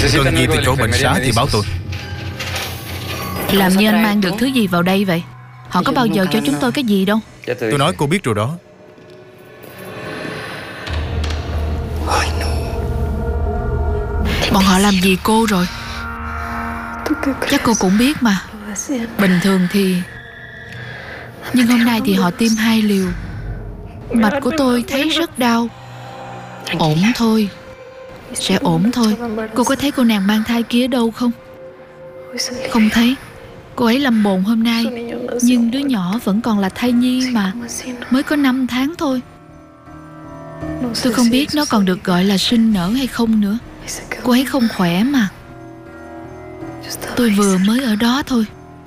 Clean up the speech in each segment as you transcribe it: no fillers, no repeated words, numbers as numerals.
Cần gì từ chỗ bệnh xá thì báo tôi. Làm như anh mang được thứ gì vào đây vậy? Họ có bao giờ cho chúng tôi cái gì đâu. Tôi nói cô biết rồi đó. Bọn họ làm gì cô rồi? Chắc cô cũng biết mà. Bình thường thì... Nhưng hôm nay thì họ tiêm 2 liều. Mạch của tôi thấy rất đau. Ổn thôi. Sẽ ổn thôi. Cô có thấy cô nàng mang thai kia đâu không? Không thấy. Cô ấy lâm bồn hôm nay. Nhưng đứa nhỏ vẫn còn là thai nhi mà. Mới có 5 tháng thôi. Tôi không biết nó còn được gọi là sinh nở hay không nữa. Cô ấy không khỏe mà. Tôi vừa mới ở đó thôi.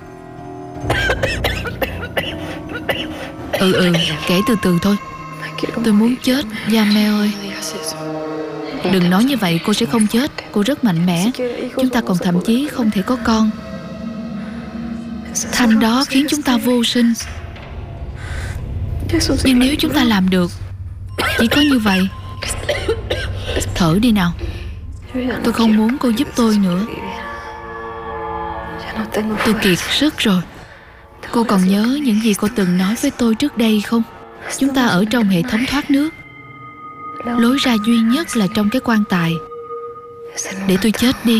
Kể từ từ thôi. Tôi muốn chết, Jamel ơi. Đừng nói như vậy, cô sẽ không chết. Cô rất mạnh mẽ. Chúng ta còn thậm chí không thể có con. Thanh đó khiến chúng ta vô sinh. Nhưng nếu chúng ta làm được, chỉ có như vậy. Thở đi nào. Tôi không muốn cô giúp tôi nữa. Tôi kiệt sức rồi. Cô còn nhớ những gì cô từng nói với tôi trước đây không? Chúng ta ở trong hệ thống thoát nước. Lối ra duy nhất là trong cái quan tài. Để tôi chết đi.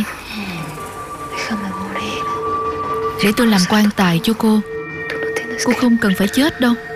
Để tôi làm quan tài cho cô. Cô không cần phải chết đâu.